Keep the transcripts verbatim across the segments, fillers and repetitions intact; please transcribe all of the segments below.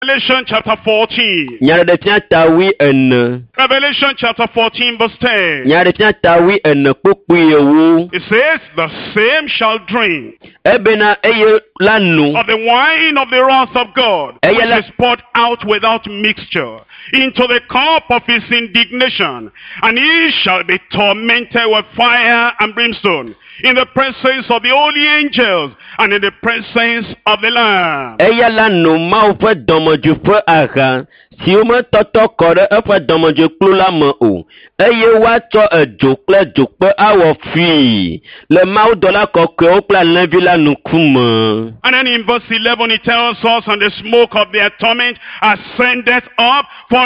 Revelation chapter fourteen. Nyaredetia tawi en. Revelation chapter fourteen verse ten. Nyaredetia tawi en kpokpuyewu. It says, the same shall drink Ebena eye lanu. of the wine of the wrath of God, Eye which la- is poured out without mixture into the cup of his indignation, and he shall be tormented with fire and brimstone in the presence of the holy angels and in the presence of the Lamb. Eye lanu mau fe domoju fe aha. Si o me tɔtɔ kɔ ɖe eƒe dɔmedzikplu la me o, eye woatsɔ edzo kple dzokpe awɔ fii le mawudɔla kɔkɔewo kple alẽvi la ŋkume. And then in verse eleven it tells us, and the smoke of their torment ascendeth up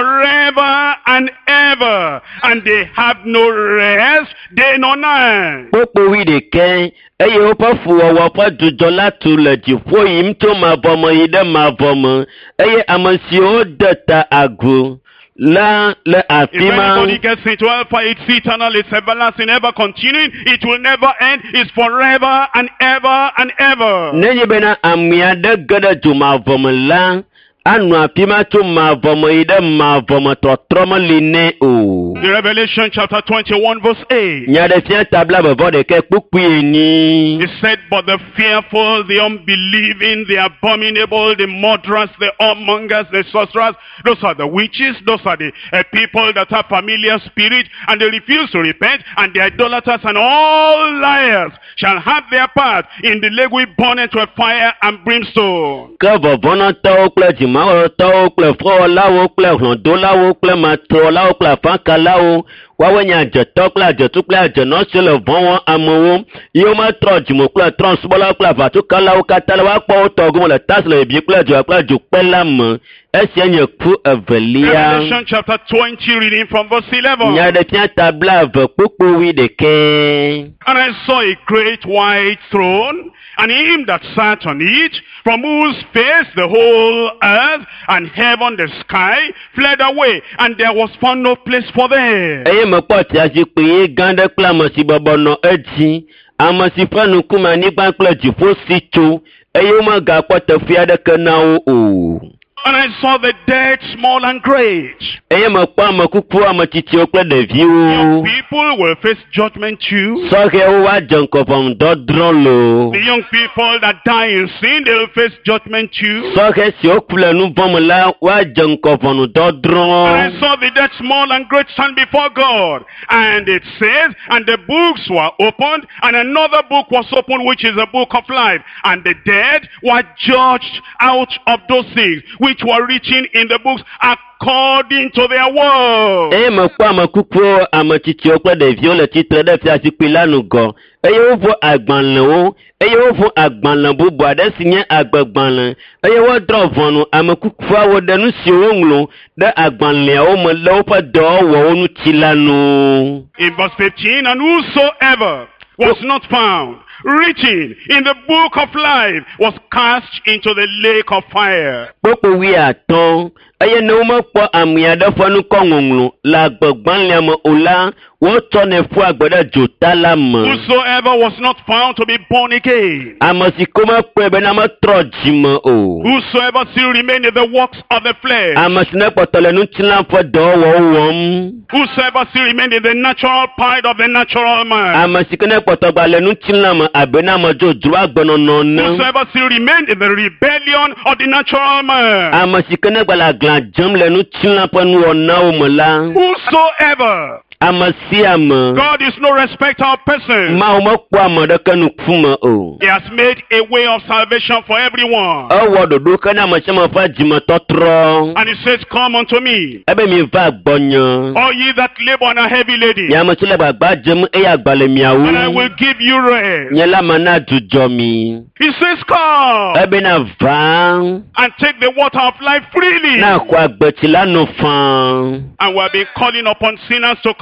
forever and ever, and they have no rest day nor night. Kpokpo wi ɖeke, eye woƒe fuwɔwɔ ƒe dzudzɔ la tu le dziƒo yim tso mavɔ me yi ɖe mavɔ me, eye ame siwo de ta agu la le If afi ma. anybody gets into hellfire, it's eternal, it's everlasting, ever continuing, it will never end, it's forever and ever and ever. Nenye bena ame aɖe ge ɖe dzomavɔ me la, anɔ afi ma tso mavɔ me yi ɖe mavɔ me tɔtrɔ meli nɛ o. The Revelation chapter twenty-one verse eight. Nyaɖefia tabla bevɔ ɖeke kpukpui ni. He said, but the fearful, the unbelieving, the abominable, the murderers, the whoremongers, the sorcerers, those are the witches, those are the uh, people that have familiar spirit, and they refuse to repent, and the idolaters and all liars shall have their part in the lake with burning with fire and brimstone. Ke vɔvɔnɔtɔwo kple dzimawɔtɔwo kple fɔwɔlawo kple hlɔdolawo kple matrɔlawo kple afakalawo woawoe nye adzetɔ kple adzetu kple adzenɔ si le vɔ wɔm amewo yiwo metrɔ dzimo kple trɔ̃subɔlawo kple avatukalawo katã le woakpɔ wo tɔgome le tasi le bibi kple dzo kple dzokpe la me. Esia nye ku evelia. Revelation chapter twenty, reading from verse eleven. Nyaɖefia tabla eve kpukpu wi ɖeke. And I saw a great white throne, and him that sat on it, from whose face the whole earth and heaven, the sky, fled away, and there was found no place for them. Eye mekpɔ tia zikpui ɣi gã ɖe kple ame si bɔbɔ nɔ edzi, ame si ƒe ŋkume anyigba kple dziƒo si tso, eye womegakpɔ teƒe aɖeke na wo o. And I saw the dead, small and great. Eye mekpɔ ame kuku, ame tsitsiwo kple Young ɖeviwo. people will face judgment too. Sɔhɛwo woadze ŋkɔ ʋɔnudɔdrɔ̃ lo. The young people that die in sin, they will face judgment too. Sɔhɛ siwo ku le nu vɔ̃ me la woadze ŋkɔ And I ʋɔnudɔdrɔ̃. saw the dead, small and great, stand before God. And it says, and the books were opened, and another book was opened, which is the book of life. And the dead were judged out of those things which were written in the books according to their works. Eye mekpɔ ame kukuwo, ame tsitsiwo kple ɖeviwo le tsitre ɖe fiazikpui la ŋgɔ. Eye wovo agbalẽwo, eye wovo agbalẽ bubu aɖe si nye agbegbalẽ. Eye wodrɔ̃ ʋɔnu ame kukuawo ɖe nu siwo woŋlɔ ɖe agbalẽawo me le woƒe dɔwɔwɔwo ŋuti la nu. In verse fifteen, and whosoever was not found written in the book of life was cast into the lake of fire. Kpokpo wi atɔ̃, eye ne womekpɔ ame aɖe ƒe nukɔ ŋɔŋlɔ le agbegbalẽa me o la, wotsɔnɛ ƒu agbe ɖe dzota la me. Whosoever was not found to be born again. Ame si ko mekpɔe bena metrɔ dzime o. Whosoever still remained in the works of the flesh. Ame si ne kpɔtɔ le ŋutilã ƒe dɔwɔwɔwo wɔm. Whosoever still remained in the natural part of the natural man. Ame si ke ne kpɔtɔ gba le ŋutilã me abe ne ame dzodzro agbenɔnɔ ne. Whosoever still remained in the rebellion of the natural man. Ame si ke ne gba le aglã dzem le ŋutilã ƒe nuwɔnawo me la. Whosoever. Ame sia ame. God is no respecter of persons. Mawu mekpɔ ame ɖeke ŋkume o. He has made a way of salvation for everyone. Ewɔ ɖoɖo ke ne ame sia ame ƒe dzimetɔtrɔ. And he says, come unto me, Ebe mi va gbɔnye. all ye that labor and are heavy laden, Mi ame si le gbagba dzem eye agba le miawo. and I will give you rest. Nye la me na dzudzɔ mi. He says, come Ebe na va. and take the water of life freely. Na xɔ agbetsi la no fã. And we have been calling upon sinners to come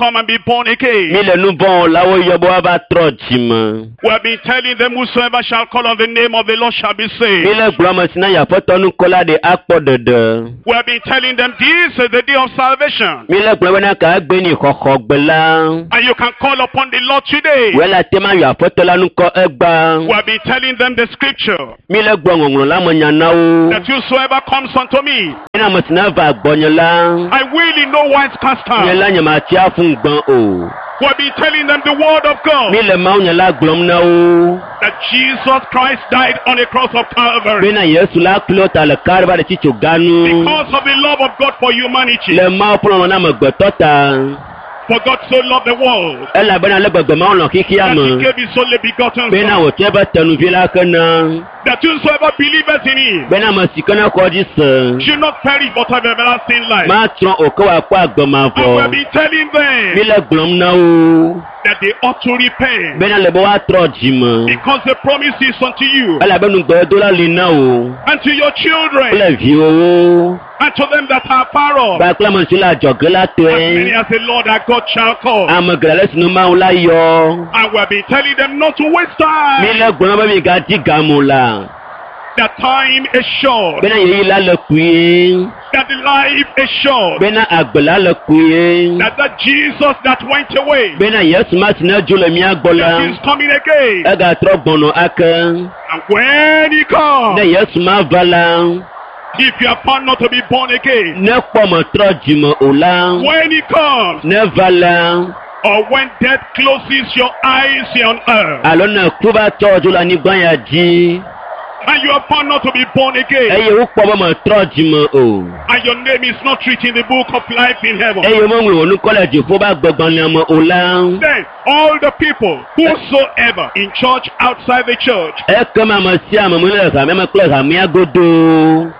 come and be born again. Mi le nu bon lawo yobo aba tro jima. We have been telling them whosoever shall call on the name of the Lord shall be saved. Mi le gblɔ me si na ya foto nu kola de akpɔ dede. We have been telling them this is the day of salvation. Mi le gblɔ be na ka gbe ni xɔxɔ gbe la. And you can call upon the Lord today. Wela tema ya foto la nu kɔ egba. We have been telling them the scripture. Mi le gblɔ ŋɔŋlɔ la me nya na wo. That whosoever comes unto me, Ina me si na va gbɔnye la. I will in no wise cast Mi out. la nye ma tia fun gbɔn o. We have been telling them the word of God. Mi le mawu nya la gblɔm na wo. That Jesus Christ died on the cross of Calvary. Bena Yesu la klo ta le kariba de tsitso ganu. Because of the love of God for humanity. Le mawu ƒe na me gbetɔ ta. For God so loved the world Elabena le gbegbe mawu lɔ xixia that he me. gave his only begotten Bena Son. wòtse be tenuvi la ke na. That whosoever believeth in him Bena me si ke ne kɔ dzi se. should not perish but have everlasting life. Ma trɔ o ke wòakpɔ And we have agbemavɔ. been telling Mi them le gblɔm na wo. that they ought to repent. Bena le be woatrɔ dzime. Because the promise is unto you Elabena nugbedola li na wo. and to your children Kple viwo. and to them that are far off. Kpakple me si le adzɔge la As many tɔe. as the Lord our God shall call. Ame geɖe le si nu mawu la yɔ. And we have been telling them not to waste Mi time. le gblɔm be mi gadi gamu la. That time is short. Bena yeyi la le kpuie. That the life is short. Bena agbe la le kpuie. That that Jesus that went away Bena Yesu ma si ne dzo le mía gbɔ that is la. coming again. Egatrɔ gbɔnɔ ake. And when he comes, Ne Yesu ma va la. if you are found not to be born again, Ne kpɔ me trɔ dzime o la. when he comes, Ne va la. or when death closes your eyes here on earth, Alo ne ku va tɔ dzo le anyigba ya dzi. and you are found not to be born again, Eye wokpɔ be me trɔ dzime o. and your name is not written in the book of life in heaven, Eye womeŋlɔ wò nukɔ le dziƒo be agbegbalẽa me o la. then all the people whosoever in church, outside the church, Ekema ame sia ame me le hamea me kple hamea godo.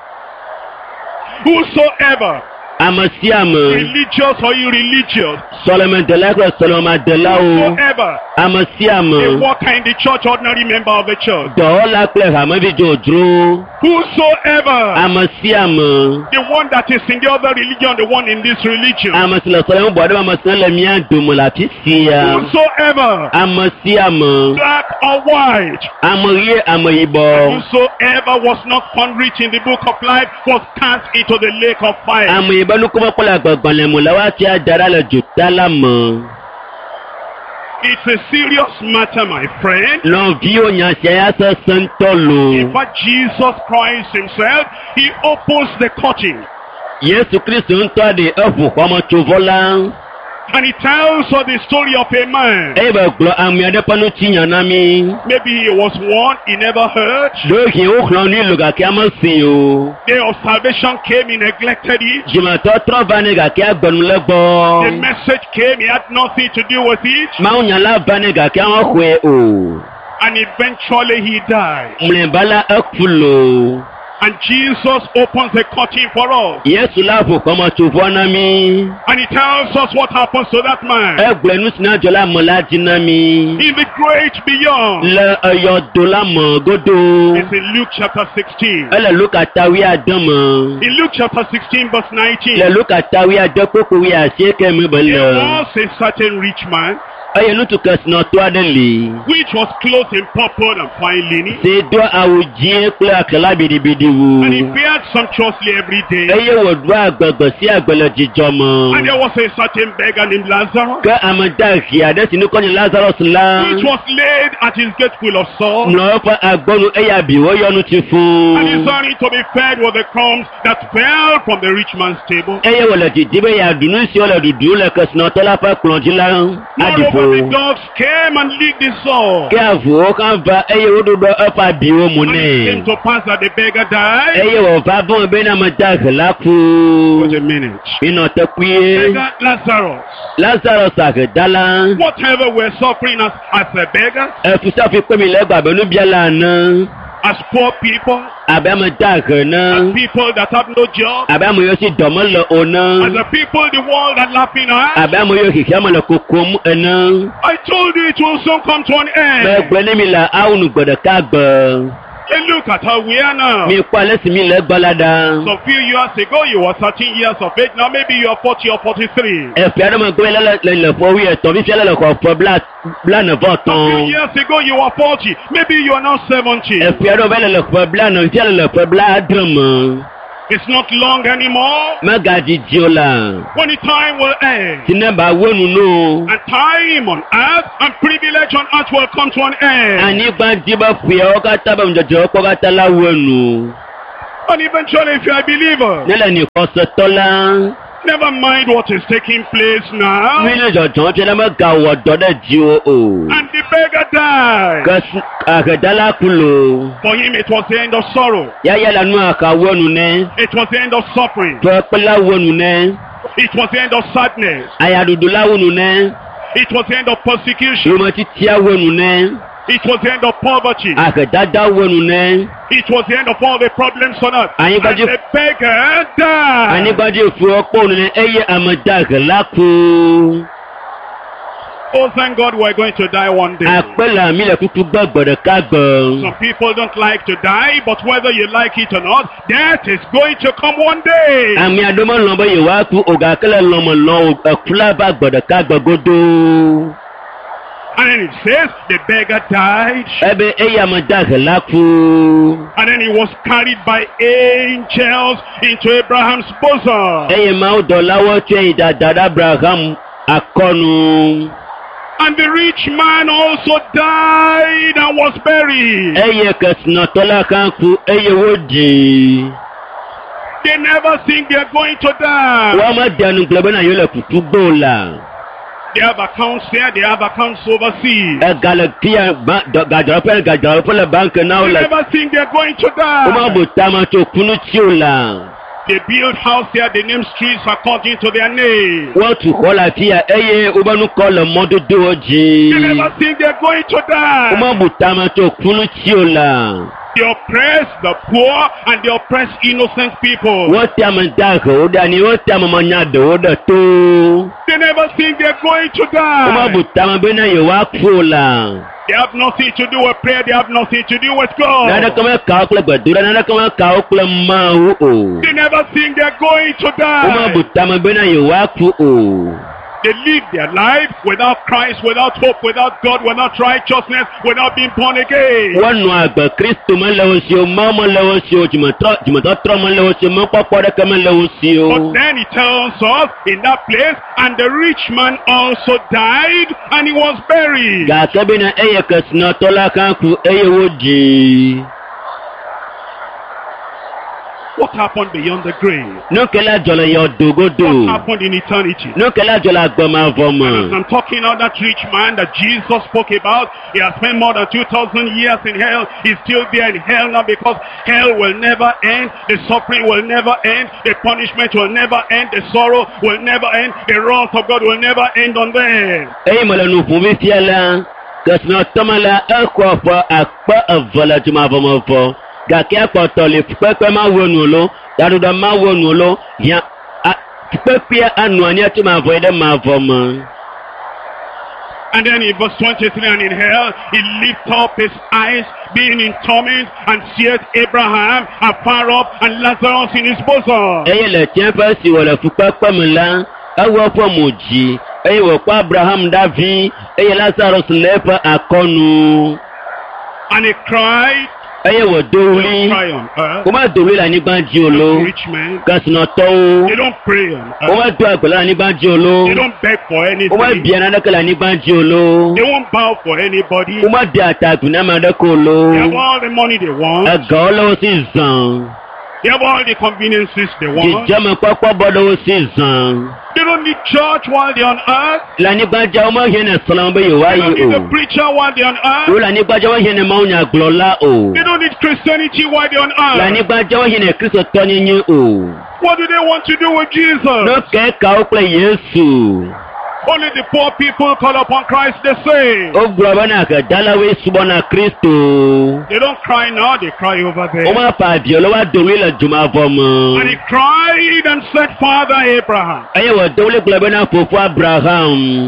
whosoever, Ame sia ame. religious or irreligious, Sɔlemedela kple sɔlemedelawo. whosoever, Ame sia a ame. worker in the church, ordinary member of the church, Dɔwɔla kple hamevi dzodzro. whosoever, Ame sia ame. the one that is in the other religion, the one in this religion, Ame si le sɔleme bɔ ɖe ame si ne le mía dome le afi sia. whosoever, Ame sia ame. black or white, Ame ɣie ame yibɔ. whosoever was not found rich in the book of life was cast into the lake of fire. Ame yibɔ nukuma le agbegbalẽ me le woafi ada ɖa le dzota la me. It's a serious matter, my friend. Nɔviwo nya sia ya sesẽ ŋutɔ In lo. fact, Jesus Christ himself, he opens the curtain Yesu Kristo ŋutɔ ɖe eʋu xɔmetsovɔ la. and he tells us the story of a man. Eye be gblɔ ame aɖe ƒe ŋutinya na mi. Maybe he was one he never heard. Ɖewohĩ woxlɔ nui lo gake ame si o. Day of salvation came, he neglected it. Dzimetɔ trɔ va nɛ gake agbenu le The gbɔ. message came, he had nothing to do with it. Mawunyala va nɛ gake amexɔe o. And eventually he died. Mlɔeba la eku lo. And Jesus opens the curtain for us. Yesu la ʋu xɔmetsovɔ na mi. And he tells us what happens to that man. Egblɔe nu si na dzɔ le ame la dzi na mi. In the great beyond. Le eyɔdo la me godo. It's in Luke chapter sixteen. Ele Luka tawi ade me. In Luke chapter sixteen verse nineteen. Le Luka tawi ade kpokpo wi asieke me be There le. was a certain rich man Eye nutu kesinɔtɔ aɖe li. which was clothed in purple and fine linen. Si do awu dzẽ kple akela biɖibiɖi And he wu. fared sumptuously every day. Eye wòɖo agbegbe sia agbe le dzidzɔ And me. there was a certain beggar named Lazarus, Ke ame dahi aɖe si nukɔ nye Lazarus la. which was laid at his gate full of sore, Mlɔ eƒe agbɔnu eye abiwo yɔ nu tsi and fũu. desiring to be fed with the crumbs that fell from the rich man's table. Eye wòle didi be yeaɖu nu siwo le ɖuɖu le kesinɔtɔ la ƒe kplɔ̃ dzi la aɖi Moreover, the ƒo. dogs came and licked his sore. Ke avuwo hã va eye woɖoɖɔ eƒe abiwo mu And it came nɛ. to pass that the beggar died. Eye wòva bɔ be ne ame dahe la ku. Wait a minute. Minɔ tekpuie. Beggar Lazarus. Lazarus ahedala. Whatever we're suffering as, as a beggar, Efusafi kpe mi le egba abe nubiala ene. as poor people, Abe ame dahe as ne. people that have no job, Abe ame yiwo si dɔ mele o as ne. the people the world are laughing at. Abe ame yiwo xexea me le kokom ene. I told you it will soon come to an end. Megblɔ ne mi le awu nugbe ɖeka gbe. And look at how we are now. Mi kpa lesi mi le gbalada. Some few years ago, you were thirteen years of age. Now maybe you are forty or forty-three. E fi adama gbe le le le fo wi e to bi fi le ko fo bla bla na vo Some few ton. years ago, you were forty. Maybe you are now seventy. E fi adama le le fo bla na fi le fo bla adrum. It's not long anymore. Magaji jiola. When the time will end. Tineba wonu no. And time on earth and privilege on earth will come to an end. Ani gba jiba fi o ka taba mjojo ko ka tala wonu. And eventually, if you are a believer, Nele ni ko so tola. never mind what is taking place now. Mi le jojo ti le ma ga wo do de ji o o. And the beggar died. Ka akadala kulo. For him, it was the end of sorrow. Ya ya la nu aka wonu ne. It was the end of suffering. To pela wonu ne. It was the end of sadness. Aya dudu la wonu ne. It was the end of persecution. Yo ma ti tia wonu ne. It was the end of poverty. Akadada wonu ne. It was the end of all the problems on earth. Are you And going to- the beggar died. Ani gba je fu opo ne eye amada la ku. Oh, thank God we're going to die one day. Apela mi le kuku gbogboro ka gbo. Some people don't like to die, but whether you like it or not, death is going to come one day. Ami adomo lo bo ye wa ku oga kele lo mo lo akula ba gbodo ka gbogodo. And then it says the beggar died, Ebe eye amada la ku. and then he was carried by angels into Abraham's bosom. Eye ma o do lawo tue ida dada Abraham akonu. And the rich man also died and was buried. Eye kesna tola kan ku eye wodi. They never think they are going to die. Wa ma danu glebe na yo le kutu gbola. They have accounts there, they have accounts overseas. E gale kia ba gajoro pe gajoro pe le bank na o They le. never think they are going to O ma die. bo tama to kunu ti o la. They build house there, they name streets according to their name. Wọ́n tún kọ́ láfíà ẹyẹ ọbẹ̀nu kọ́ lọ mọ́dúdú ọjì. They never think they are going to Ó die. máa bù tá a máa tó kúnú tí o là. They oppress the poor and they oppress innocent people. Wọ́n tí a máa dá àgọ̀ ó dá ni wọ́n tí a máa máa yan àdó ó dà tó. They never think they are going to Ó máa bù die. tá a máa bẹ́ẹ̀ náà yẹ wá kú o là. They have nothing to do with prayer, they have nothing to do with Nada God. kan máa kà ó pẹ̀lẹ́ gbàdúrà, nada kan máa kà ó pẹ̀lẹ́ máa wú o. They never think they are going to Ó máa bù die. tá a máa bẹ́ẹ̀ náà yẹ wá kú o. They live their life without Christ, without hope, without God, without righteousness, without being born again. Wọ́n nu àgbà Kristo máa lẹ́wọ́ sí o, máa máa lẹ́wọ́ sí o, jùmọ̀tọ́ tọ́ máa lẹ́wọ́ sí o, máa pọ́pọ́ dẹ́kẹ́ máa lẹ́wọ́ sí o. But then he tells us in that place, and the rich man also died and he was buried. Gàkẹ́ bí na ẹyẹ kẹsìnà tọ́lá kan kú ẹyẹ wò jì. What happened beyond the grave? Nukela jọlọ yọ What dogodo. happened in eternity? Nukela jọlọ agbọmọ As avọmọ. I'm talking about that rich man that Jesus spoke about, he has spent more than two thousand years in hell. He's still there in hell now because hell will never end. The suffering will never end. The punishment will never end. The sorrow will never end. The wrath of God will never end on them. Ẹyin mọ̀lẹ́ nu fún mi fíẹ́ la. Kẹsìnà tọ́mọ̀lá ẹ̀kọ́ ọ̀fọ̀ àpẹ́ ẹ̀fọ́lẹ̀ tó máa fọmọ fọ. Gàkẹ́ àpọ̀tọ̀ lè pẹ́pẹ́ máa wọnú lọ. Dàdúdà máa wọnú lọ. Yàn pẹ́pẹ́ ànú àní ẹ̀tí máa fọ ẹ̀dẹ́ máa fọ mọ́. And then in verse twenty-three, and in hell, he lifted up his eyes, being in torment, and seeth Abraham afar off, and Lazarus in his bosom. Ẹyẹ lẹ̀ tiẹ́ fẹ́ sì wọ̀lẹ̀ fún pẹ́pẹ́ mi la. Ẹwọ́ fọ́ mọ̀ jì. Ẹyẹ wọ̀ kọ́ Abraham dábí. Ẹyẹ Lazarus lẹ́fẹ̀ àkọ́nu. And he cried, Ẹyẹ wọ̀ they dórí. don't cry on earth, Kò má dòrí là nígbà jí o lọ. rich men, Kẹsìnà tọ́ o. they don't pray on Kò má earth, dùn àgbẹ̀lá nígbà jí o lọ. they don't beg for Kò má anything, bí anadẹ́kẹ̀lá nígbà jí o lọ. they won't bow for anybody, Kò má di àtàkùn náà máa dẹ́kọ̀ o lọ. they have all the money they want, Ẹ̀gà ọlọ́wọ́ sí zàn. they have all the conveniences they want, Jíjẹ́ mi pápá bọ́dọ̀ sí zàn. they don't need church while they're on earth, Lànígbàjá ọmọ yẹn ní sọ̀rọ̀ bẹ́ẹ̀ yóò they wáyé don't need o. a preacher while they're on Ó earth, lànígbàjá wọ́n yẹn ní máa ń yàn gbọ́lá o. they don't need Christianity while they're on earth. Lànígbàjá wọ́n yẹn ní Kristo tọ́ yín o. What do they want to do with Jesus? Lókè ká ó pẹ́ Yéésù. Only the poor people call upon Christ, they say. Ó gbọ́ ọba náà kẹ́ dáláwé ṣubọ́ náà Kristo. They don't cry now, they cry over Ó there. máa fà àdìọ́ lọ́wọ́ dòwúlé lọ jùmọ̀ àfọ̀ mọ́. And he cried and said, Father Abraham, Ẹyẹ wọ̀ dòwúlé gbọ́dọ̀ náà fòfò Abraham.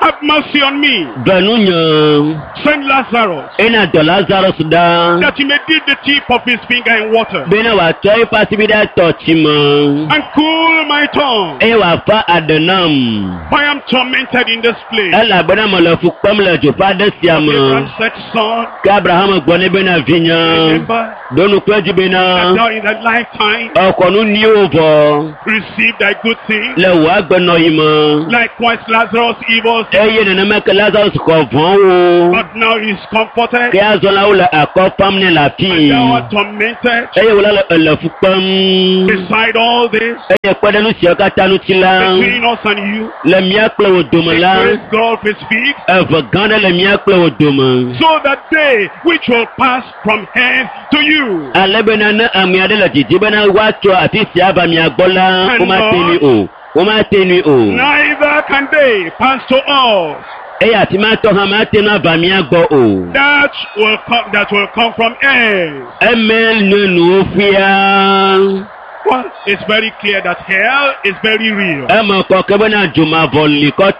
have mercy on me. Dọ̀nù yàn. Send Lazarus, Ena dọ̀ Lazarus dá. that he may dip the tip of his finger in water Bẹ́ẹ̀ni wà tọ́ ipa síbi dá tọ̀tì mọ́. and cool my tongue. Ẹ wà fa àdánàm. For I am tormented in this place. Ẹ làbẹ́nà mọ̀lẹ́ fún pọ́mlẹ̀ jù fádé sí àmọ́. Abraham said, Son, Kí Abraham gbọ́ níbẹ̀ náà fi yan. remember Dọ́nu pẹ́jù bẹ́ẹ̀ that náà. thou in thy lifetime Ọkọ̀nù ní òvọ̀. received thy good thing. Lẹ̀ wà gbẹ́nà yìí mọ́. Likewise Lazarus evil Ẹ thing. yé nana mẹ́kẹ́ Lazarus kọ̀ vọ́n o. But now he is comforted. Kí azọ́lá wò lẹ̀ àkọ́ pọ́mlẹ̀ làpì. And thou art tormented. Ẹ yẹ wò lẹ̀ ẹlẹ́fù pọ́m. Beside all this, Ẹ yẹ pẹ́dẹ́nu sí ọ̀ká tánú ti la. between us and you, Lẹ̀míà kplẹ̀ wò dòmò the la. grace God is fixed, Ẹ̀fọ̀ gán dẹ́ lẹ̀míà kplẹ̀ wò dòmò. so that they which will pass from hen to you, Alẹ́ bẹ́ẹ̀ náà ní àmì adé lẹ̀ títí bẹ́ẹ̀ náà wá tọ́ àti sí àbàmì àgbọ́lá. Ó máa tẹ́ ni o. Ó máa tẹ́ ni o. neither can they pass to us. Ẹ yà tí máa tọ́ hàn máa tẹ́ náà àbàmì àgbọ̀ o. That will come, that will come from hell. Ẹ mẹ́rin nínú fíà. Well, it's very clear that hell is very real. Ẹ mọ̀ kọ́ kẹ́bẹ́ náà jùmọ̀ àbọ̀ lìkọ́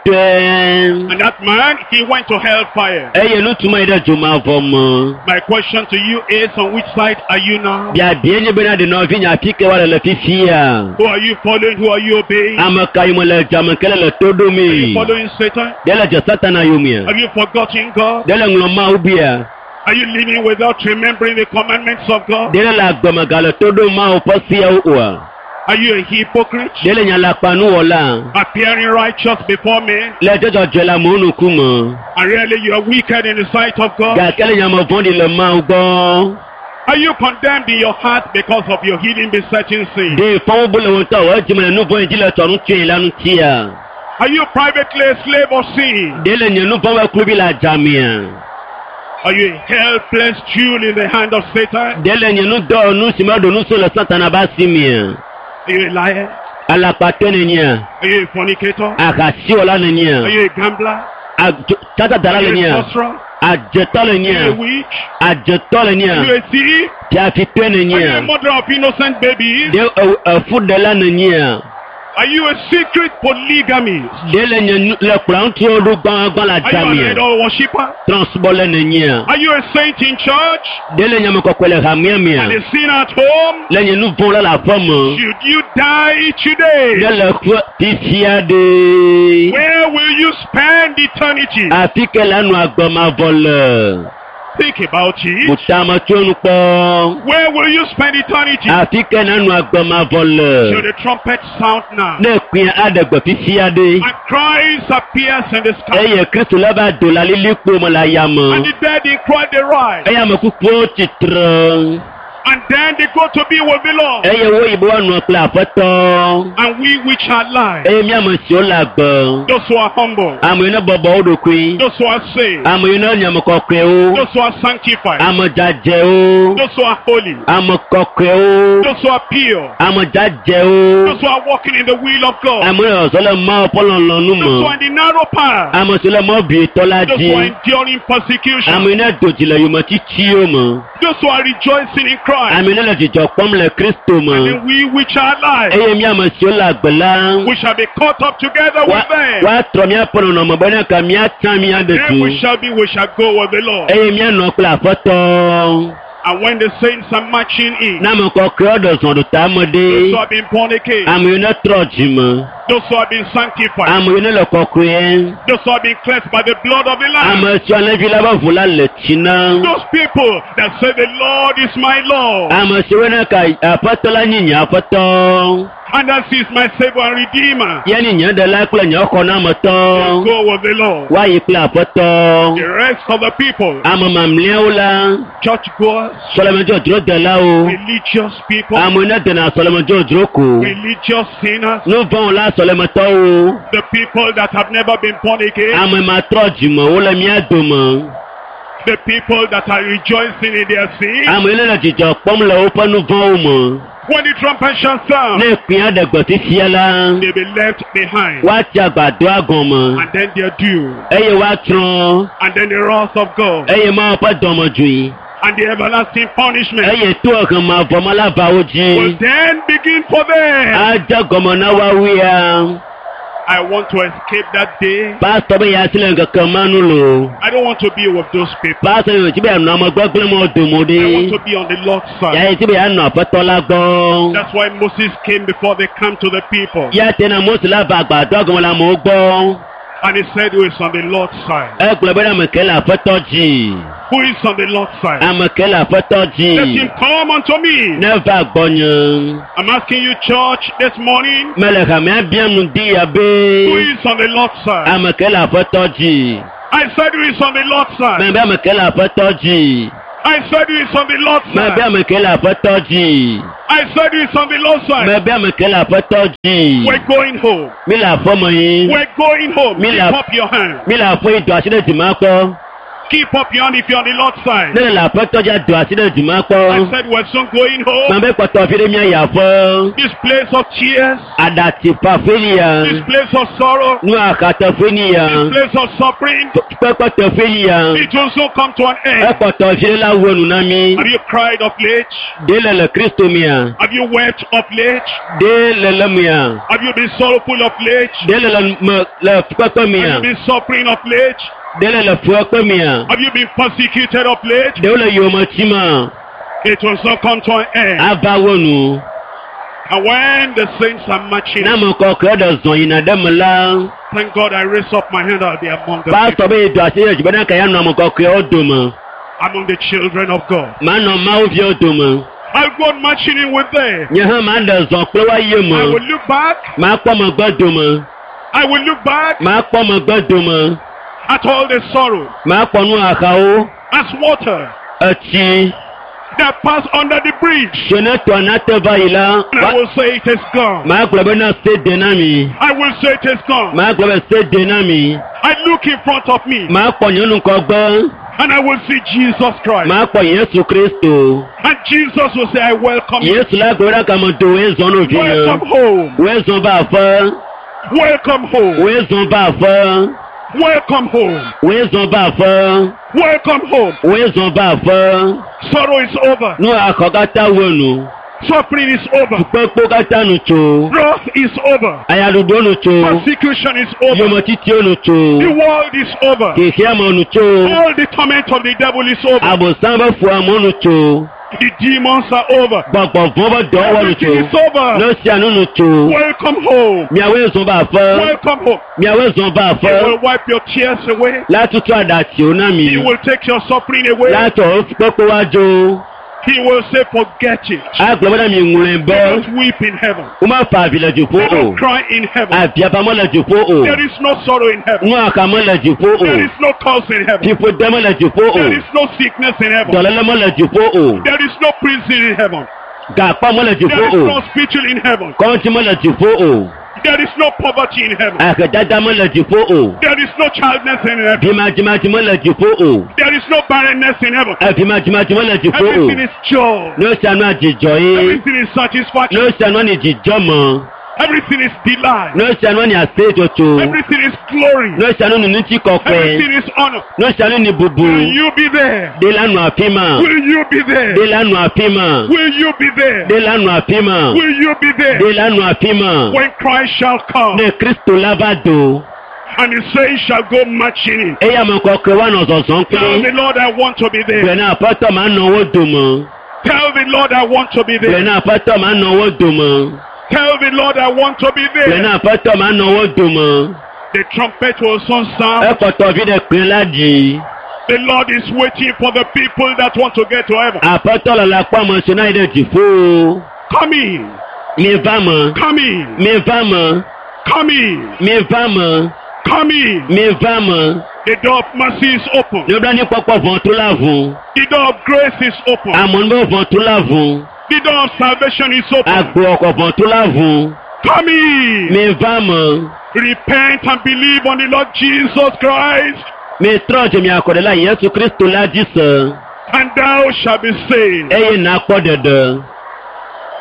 tẹ́. And that man, he went to hellfire. Ẹ yẹ ló túmọ̀ ìdá jùmọ̀ àbọ̀ mọ́. My question to you is, on which side are you now? Bí àdéhùn ní bẹ́ẹ̀ náà dènà fi yàn àfi kẹwàá lẹ̀ fífi yà. Who are you following? Who are you obeying? Àmọ̀ ka ìmọ̀ lẹ̀ jàmọ̀ kẹ́lẹ̀ lẹ̀ tó dó Are mi. you following Satan? Dẹ́lẹ̀ jọ sátánà yóò mi yà. Have you forgotten God? Dẹ́lẹ̀ ŋlọ̀ máa wú bí yà. Are you living without remembering the commandments of God? Dẹ́lẹ̀ la gbọ̀mọ̀gàlẹ̀ tó dó máa wò pọ̀ sí ẹ̀ wà. Are you a hypocrite? Dẹ́lẹ̀ yàn la panu wọ̀ la. Appearing righteous before men, Lẹ́jọ́jọ́ jọ la mọ̀ ọ́nù kú mọ̀. and really you are wicked in the sight of God? Gà kẹ́lẹ̀ yàn mọ̀ fọ́ndì lẹ̀ máa gbọ́. Are you condemned in your heart because of your hidden besetting sin? Dé fọ́n bó lè wọ́n tọ̀ wọ́n jìmọ̀ nínú fọ́n ìjìnlẹ̀ tọ̀run tún ìlànà tíya. Are you privately a slave of sin? Dẹ́lẹ̀ yàn nínú fọ́n wẹ́ kúrú bí la jàmìà. Are you a helpless jewel in the hand of Satan? Dẹ́lẹ̀ yàn nínú dọ̀ nínú sìmọ́ nínú sọ̀lọ̀ sátánà bá sí mi. Are you a liar? Alapatọ́ ni yàn. Are you a fornicator? Àkàsí ọ̀la ni yàn. Are you a gambler? Tátàtàrà Are ni you a yàn. sorcerer? Àjẹtọ́ ni Are you a yàn. witch? Àjẹtọ́ ni Are you yàn. a thief? Tí a fi tẹ́ ni Are you a yàn. mother of innocent babies? Dẹ́ ẹ̀fúdẹ́lá ni yàn. Are you a secret polygamist? Dẹ́lẹ̀ yàn lẹ́kùrọ̀ tí ó dún gbọ́ngbọ́n la Are you an jàmìà. idol worshipper? Transbọ́lẹ̀ ni yàn. Are you a saint in church? Dẹ́lẹ̀ yàn mọ̀ kọ̀kọ́lẹ̀ hàmíàmíà. And a sinner at home? Lẹ́yìn inú fún lọ́la fọ́mọ. Should you die today? Dẹ́lẹ̀ kú ti fíà dé. Where will you spend eternity? Àfi kẹlẹ́ nu àgbọ̀n máa bọ̀ lẹ̀. Think about it. Bùtàmọ̀ tí ó nu pọ̀. Where will you spend eternity? Àfi kẹlẹ́ nu àgbọ̀n máa bọ̀ lẹ̀. Should the trumpet sound now? Ne pin adẹ̀gbẹ̀ fi fíà dé. And Christ appears in the sky. Ẹyẹ Kristu lọ́ba dòlà lílí pò mọ̀ la yà mọ̀. And the dead in Christ they rise. Ẹyẹ mọ̀ kúkú ó ti tẹ̀rẹ̀. And then they go to be with the Lord. Ẹyẹ wo ìbò wà nù ọ̀pẹ̀lẹ̀ àfọ́tọ́. And we which are alive, Ẹyẹ mi àmọ̀ sí ó là gbọ̀. those who are humble, Àmọ̀ iná bọ̀bọ̀ ó dòkun. those who are saved, Àmọ̀ iná nyàmọ̀ kọ̀kẹ́ ó. those who are sanctified, Àmọ̀ jàjẹ́ ó. those who are holy, Àmọ̀ kọ̀kẹ́ ó. those who are pure, Àmọ̀ jàjẹ́ ó. those who are walking in the will of God, Àmọ̀ ọ̀sọ́lẹ̀ mọ́ ọpọlọ lọ́nu those who mọ̀. are in the narrow path, Àmọ̀ sọlẹ̀ mọ́ bìí tọ́lá those jí. who are enduring persecution, Àmọ̀ iná dòjìlẹ̀ yóò mọ̀ títí ó mọ̀. those who are rejoicing in Christ, Àmọ̀ iná lọ́jìjọ pọ́nmọ̀lẹ̀ Kristo mọ̀. and we which are alive, Ẹyẹ mi àmọ̀ sí ó là gbẹ̀lá. we shall be caught up together Wá with them. wá tọ̀ mi àpọ̀nà ọ̀nà ọ̀mọ̀bẹ́ náà kà mi àtàn mi Then àdètù. we shall be, we shall go with the Lord. Ẹyẹ mi àná ọ̀pẹ̀lẹ̀ àfọ́tọ́. And when the saints are marching in, Náà mọ̀ kọ̀kẹ́ ọ̀dọ̀ sọ̀dọ̀ tá a mọ̀ dé. those who have been born again, Àmọ̀ iná tọ̀ jì mọ̀. those who have been sanctified, Àmọ̀ iná lọ kọ̀kẹ́ yẹn. those who have been cleansed by the blood of the Lamb, Àmọ̀ tí ọ̀nà fi lábọ̀ fún lálẹ́ tì náà. those people that say the Lord is my Lord, Àmọ̀ sí wọn náà ka àfọ́tọ́ la yìnyín àfọ́tọ́. and that is my Savior and Redeemer, Yẹn ni yẹn dẹ̀ lápẹ̀ yẹn ọkọ̀ náà mọ̀ tán. go with the Lord. Wáyé pé àfọ́tọ́. The rest of the people, Àmọ̀ màmìlẹ́wò la. church goers, Sọlọ́mọjọ́ dúró dẹ̀ la o. religious people, Àmọ̀ iná dẹ̀nà sọlọ́mọjọ́ dúró kù. religious sinners, Ní bọ́n la sọlọ́mọtọ́ o. the people that have never been born again, Àmọ̀ ìmọ̀ àtọ́ jùmọ̀ wọ́n lọ mí àdó mọ̀. the people that are rejoicing in their sin. Àmọ̀ ilé náà jìjọ pọ́nmùlẹ̀ ó fọ́nú bọ́n o mọ̀. When the trumpet shall sound, Ní ìpín àdẹ̀gbọ̀ tí fíẹ́ la. they'll be left behind. Wá ti àgbàdo àgàn mọ̀. And then their due, Ẹyẹ wá tán. and then the wrath of God, Ẹyẹ máa pẹ́ dọ̀mọ̀ jù yìí. and the everlasting punishment Ẹyẹ tó ọ̀kan máa fọmọ́ lábàáwò jí. will then begin for them. Ajá gọmọ náà wá wí ya. I want to escape that day. Pastor bẹ́ẹ̀ yà sílẹ̀ kankan mánú lò. I don't want to be with those people. Pastor yóò tí bẹ́ẹ̀ nà ọmọ gbọ́ gbẹ́lẹ́ mọ́ dòmòdì. I want to be on the Lord's Yà side. yìí tí bẹ́ẹ̀ yà nà ọ̀pẹ́tọ́lá gbọ́. That's why Moses came before they come to the people. Yà tẹ̀nà Mósè lábàgbà dọ́gbọ̀n la mọ̀ gbọ́. And he said who is on the Lord's side. Ẹ gbọ́dọ̀ bẹ́ẹ̀ àmọ̀kẹ́lẹ̀ àfẹ́tọ́ jì. Who is on the Lord's side? Àmọ̀kẹ́lẹ̀ àfẹ́tọ́ jì. Let him come unto me. Nẹ́fà gbọ́nyàn. I'm asking you, church, this morning, Mẹ́lẹ̀kà mi àbíyànjú díyà who bẹ́ẹ̀. is on the Lord's side? Àmọ̀kẹ́lẹ̀ àfẹ́tọ́ jì. I said who is on the Lord's side. Mẹ́bẹ́ àmọ̀kẹ́lẹ̀ àfẹ́tọ́ jì. I said who is on the Lord's Mẹ́bẹ́ side. àmọ̀kẹ́lẹ̀ àfẹ́tọ́ jì. I said who is on the Lord's side. Mẹ́bẹ́ àmọ̀kẹ́lẹ̀ àfẹ́tọ́ jì. We're going home. Mi là fọ́mọ yín. We're going home. Me Keep la- up your hand. Mi là fọ́ ìdò àṣírí ìdìmọ́ pọ́. Keep up your hand if you're on the Lord's side. Lẹ́yìn là fọ́ tọ́jà dò àṣírí ìdìmọ́ pọ́. I said we're soon going home. Màmá pọ̀tọ̀ fídé mi àyà fọ́. This place of tears. Àdàtì pa fẹ́nìyàn. This place of sorrow. Nú àkàtọ̀ fẹ́nìyàn. This place of suffering. Pẹ́pọ̀tọ̀ fẹ́nìyàn. It will soon come to an Ẹ end. pọ̀tọ̀ fídé láwọ̀ nù náà mi. Have you cried of late? Délẹ̀ lẹ̀ Kristo mi à. Have you wept of late? Délẹ̀ lẹ̀ mi à. Have you been sorrowful of late? Délẹ̀ lẹ̀ mọ̀ lẹ̀ pẹ́pẹ́ mi Have à. you been suffering of late? Délẹ̀ lẹ̀ fún ọpẹ́ mi à. Have you been persecuted of late? Délẹ̀ yóò mọ̀ tí mà. It will soon come to an end. Àbáwọ̀ nù. And when the saints are marching, Náà mọ̀ kọ́ kẹ́rẹ́dọ̀ zọ̀ yìí nà dẹ́mu lá. thank God I raise up my hand. I'll be among the Pásítọ̀ people, bẹ́ẹ̀ dọ̀ àṣírí ìjìbọn náà kẹ́yà nà ọmọ kọ́kẹ́ ọ̀dọ̀ mọ̀. among the children of God. Màá nà máa fi ọ̀dọ̀ mọ̀. I'll go on marching in with them. Nyẹ hàn máa dọ̀ zọ̀ pé wá yé I mọ̀. will look back. Màá pọ̀ mọ̀ gbọ́dọ̀ mọ̀. I will look back Màá pọ̀ mọ̀ gbọ́dọ̀ mọ̀. at all the sorrow Màá pọ̀ nù àkàwọ́. as water Ẹtì. that pass under the bridge. Sọ̀nẹ́tọ̀ ànátẹ́fà yìí la. And I will say it is gone. Màá gbọ́dọ̀ náà ṣe dènà mi. I will say it is gone. Màá gbọ́dọ̀ ṣe dènà mi. I look in front of me Màá pọ̀ yẹn nǹkan gbọ́. and I will see Jesus Christ. Màá pọ̀ Yéṣu Kristo. And Jesus will say, I welcome you. Yéṣu lágbèrè kàmọ́ tó wẹ́ẹ̀zọ́n ló fi yẹn. Welcome home. Wẹ́ẹ̀zọ́n bá a fọ́. Welcome home. Wẹ́ẹ̀zọ́n bá a fọ́. Welcome home. Wẹ́ẹ̀zọ́n bá a fọ́. Welcome home. Wẹ́ẹ̀zọ́n bá a fọ́. Sorrow is over. Nú àkọ́kátá wọnù. Suffering is over. Pẹ́pọ́ kátá nù tó. Wrath is over. Ayálùdó nù tó. Persecution is over. Yọmọ títí ó nù tó. The world is over. Kìkì àmọ́ nù tó. All the torment of the devil is over. Àbòsán bá fún àmọ́ nù tó. The demons are over. Gbọ̀ngbọ̀n fún bá dọ́wọ́ nù tó. Everything is over. Lọ́sí àánú nù tó. Welcome home. Miàwé ìzọ́n bá a fọ́. Welcome home. Miàwé ìzọ́n bá a He fọ́. will wipe your tears away. Látútù àdàtì ó náà mi. He will take your suffering away. Látọ̀ pẹ́pẹ́ wájú. He will say, forget it. Àgbẹ̀mọ́dà mi ń They bọ́. don't weep in heaven. Ó máa fa àbílẹ̀ jù fún They o. don't cry in heaven. Àbíabamọ́lẹ̀ jù fún o. There is no sorrow in heaven. Nú àkàmọ́lẹ̀ jù fún o. There is no curse in heaven. Fífo dẹ́mọ́lẹ̀ jù fún o. There is no sickness in heaven. Dọ̀lẹ́lẹ́mọ́lẹ̀ jù fún o. There is no prison in heaven. Gàpámọ́lẹ̀ jù There fún is o. no spiritual in heaven. Kọ́ńtímọ́lẹ̀ jù fún o. There is no poverty in heaven. Àkàdádámọ́lẹ̀ jù fún o. There is no childless in heaven. Bímájímájímọ́lẹ̀ jù fún o. There is no barrenness in heaven. Àbímájímájímọ́lẹ̀ jù fún o. Everything is joy. Ló ṣàánú àjìjọ yín. Everything is satisfaction. Ló ṣàánú ní ìjìjọ́ mọ́. Everything is delight. Ló ṣàánú ní àṣẹ ètòtò. Everything is glory. Ló ṣàánú ní ní tí kọ̀pẹ́. Everything is honor. Ló ṣàánú ní bùbù. Will you be there? Délánù àfímà. Will you be there? Délánù àfímà. Will you be there? Délánù àfímà. Will you be there? Délánù àfímà. When Christ shall come Ní Kristo lábàdò. and the saints shall go marching in. Ẹyà mọ̀ kọ̀ọ̀kan wà nà ọ̀sọ̀sán pé. Tell the Lord I want to be there. Bẹ̀rẹ̀ àpọ́tọ̀ máa ń náwó dùn mọ́. Tell the Lord I want to be there. Bẹ̀rẹ̀ àpọ́tọ̀ máa ń náwó dùn mọ́. Tell the Lord I want to be Bẹ̀rẹ̀ there. àpọ́tọ̀ máa ń náwó dùn mọ́. The trumpet will soon Ẹ sound. pọ̀tọ̀ fi dẹ̀ pín ládì. The Lord is waiting for the people that want to get to heaven. Àpọ́tọ̀ lọ́la pọ́mọ ṣe náà ìdẹ̀ jì fún o. Come in. Mi bá mọ̀. Come in. Mi bá mọ̀. Come in. Mi bá mọ̀. Come in. Mi bá mọ̀. The door of mercy is open. Ní ọdún ní pọ́pọ́ fún tó láàfún. The door of grace is open. Àmọ́ ní bọ́ fún tó láàfún. The door of salvation is open. Àgbo ọkọ̀ fún tó láàfún. Come in. Mi bá mọ̀. Repent and believe on the Lord Jesus Christ, Mi trọ́ọ̀jì mi àkọ́dẹ́lá Yéṣu Kristo lájí sàn. and thou shalt be saved. Ẹyẹ nà pọ̀ dẹ̀dẹ̀.